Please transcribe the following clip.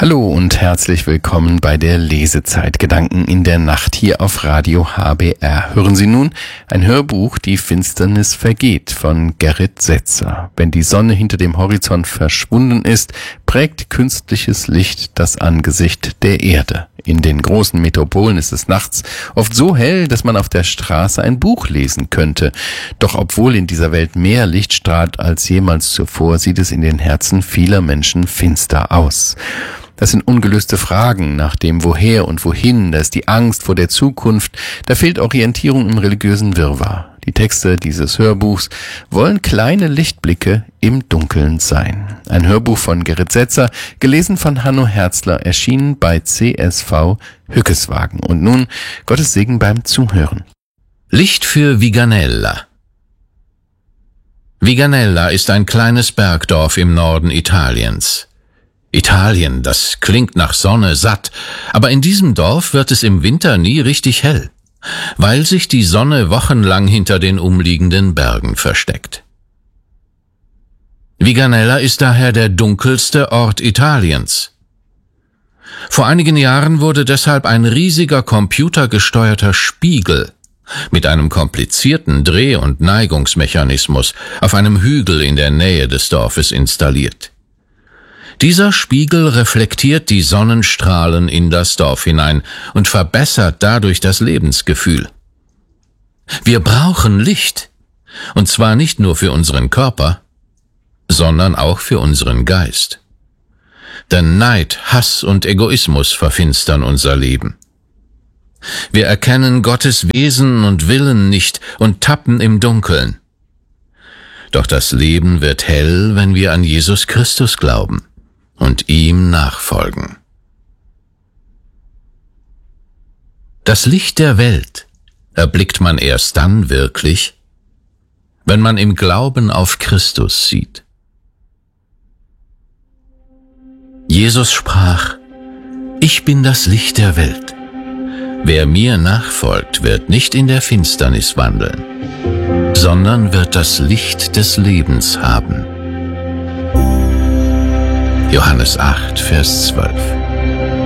Hallo und herzlich willkommen bei der Lesezeit Gedanken in der Nacht hier auf Radio HBR. Hören Sie nun ein Hörbuch Die Finsternis vergeht von Gerrit Setzer. Wenn die Sonne hinter dem Horizont verschwunden ist, prägt künstliches Licht das Angesicht der Erde. In den großen Metropolen ist es nachts oft so hell, dass man auf der Straße ein Buch lesen könnte. Doch obwohl in dieser Welt mehr Licht strahlt als jemals zuvor, sieht es in den Herzen vieler Menschen finster aus. Das sind ungelöste Fragen nach dem Woher und Wohin, da ist die Angst vor der Zukunft, da fehlt Orientierung im religiösen Wirrwarr. Die Texte dieses Hörbuchs wollen kleine Lichtblicke im Dunkeln sein. Ein Hörbuch von Gerrit Setzer, gelesen von Hanno Herzler, erschienen bei CSV Hückeswagen. Und nun Gottes Segen beim Zuhören. Licht für Viganella. Viganella ist ein kleines Bergdorf im Norden Italiens. Italien, das klingt nach Sonne satt, aber in diesem Dorf wird es im Winter nie richtig hell, weil sich die Sonne wochenlang hinter den umliegenden Bergen versteckt. Viganella ist daher der dunkelste Ort Italiens. Vor einigen Jahren wurde deshalb ein riesiger computergesteuerter Spiegel mit einem komplizierten Dreh- und Neigungsmechanismus auf einem Hügel in der Nähe des Dorfes installiert. Dieser Spiegel reflektiert die Sonnenstrahlen in das Dorf hinein und verbessert dadurch das Lebensgefühl. Wir brauchen Licht, und zwar nicht nur für unseren Körper, sondern auch für unseren Geist. Denn Neid, Hass und Egoismus verfinstern unser Leben. Wir erkennen Gottes Wesen und Willen nicht und tappen im Dunkeln. Doch das Leben wird hell, wenn wir an Jesus Christus glauben und ihm nachfolgen. Das Licht der Welt erblickt man erst dann wirklich, wenn man im Glauben auf Christus sieht. Jesus sprach: Ich bin das Licht der Welt. Wer mir nachfolgt, wird nicht in der Finsternis wandeln, sondern wird das Licht des Lebens haben. Johannes 8, Vers 12.